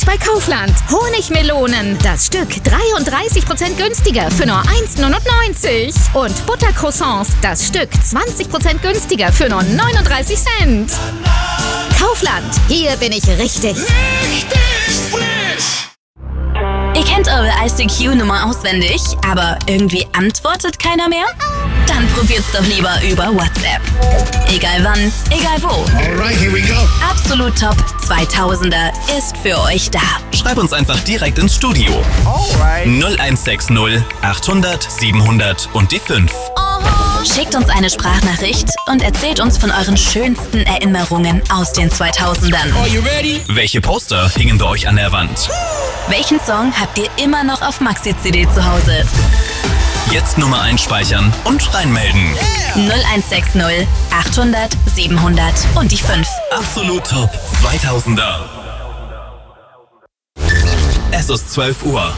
Jetzt bei Kaufland. Honigmelonen. Das Stück 33% günstiger für nur 1,99 €. Und Buttercroissants. Das Stück 20% günstiger für nur 39 Cent. Kaufland. Hier bin ich richtig. Richtig frisch! Ihr kennt eure ICQ-Nummer auswendig, aber irgendwie antwortet keiner mehr? Dann probiert's doch lieber über WhatsApp. Egal wann, egal wo. Alright, here we go. Absolut Top 2000er ist für euch da. Schreib uns einfach direkt ins Studio. Alright. 0160 800 700 und die 5. Schickt uns eine Sprachnachricht und erzählt uns von euren schönsten Erinnerungen aus den 2000ern. Are you ready? Welche Poster hingen bei euch an der Wand? Welchen Song habt ihr immer noch auf Maxi-CD zu Hause? Jetzt Nummer einspeichern und reinmelden. 0160 800 700 und die 5. Absolut Top 2000er. Es ist 12 Uhr.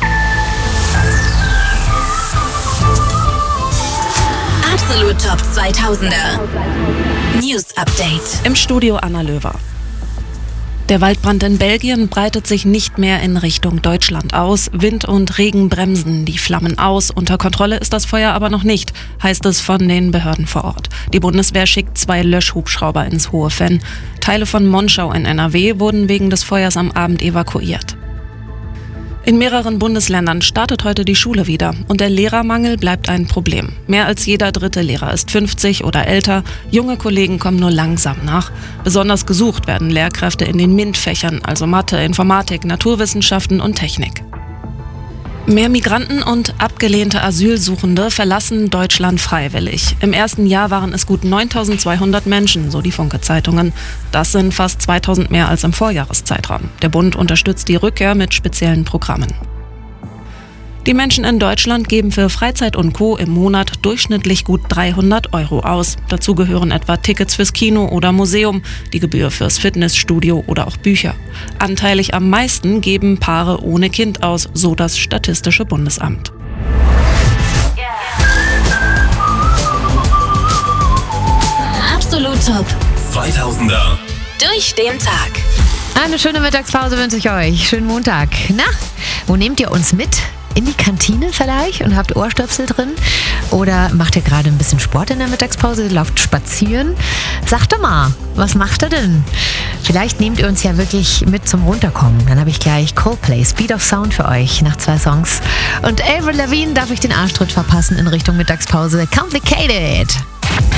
Absolut Top 2000er. News Update. Im Studio Anna Löwer. Der Waldbrand in Belgien breitet sich nicht mehr in Richtung Deutschland aus. Wind und Regen bremsen die Flammen aus. Unter Kontrolle ist das Feuer aber noch nicht, heißt es von den Behörden vor Ort. Die Bundeswehr schickt 2 Löschhubschrauber ins Hohe Venn. Teile von Monschau in NRW wurden wegen des Feuers am Abend evakuiert. In mehreren Bundesländern startet heute die Schule wieder und der Lehrermangel bleibt ein Problem. Mehr als jeder 3. Lehrer ist 50 oder älter, junge Kollegen kommen nur langsam nach. Besonders gesucht werden Lehrkräfte in den MINT-Fächern, also Mathe, Informatik, Naturwissenschaften und Technik. Mehr Migranten und abgelehnte Asylsuchende verlassen Deutschland freiwillig. Im ersten Jahr waren es gut 9.200 Menschen, so die Funke-Zeitungen. Das sind fast 2.000 mehr als im Vorjahreszeitraum. Der Bund unterstützt die Rückkehr mit speziellen Programmen. Die Menschen in Deutschland geben für Freizeit und Co. im Monat durchschnittlich gut 300 € aus. Dazu gehören etwa Tickets fürs Kino oder Museum, die Gebühr fürs Fitnessstudio oder auch Bücher. Anteilig am meisten geben Paare ohne Kind aus, so das Statistische Bundesamt. Absolut Top 2000er. durch den Tag. Eine schöne Mittagspause wünsche ich euch. Schönen Montag. Na, wo nehmt ihr uns mit? In die Kantine vielleicht und habt Ohrstöpsel drin? Oder macht ihr gerade ein bisschen Sport in der Mittagspause, lauft spazieren? Sagt doch mal, was macht ihr denn? Vielleicht nehmt ihr uns ja wirklich mit zum Runterkommen. Dann habe ich gleich Coldplay, Speed of Sound für euch nach 2 Songs. Und Avril Lavigne darf ich den Arschtritt verpassen in Richtung Mittagspause. Complicated!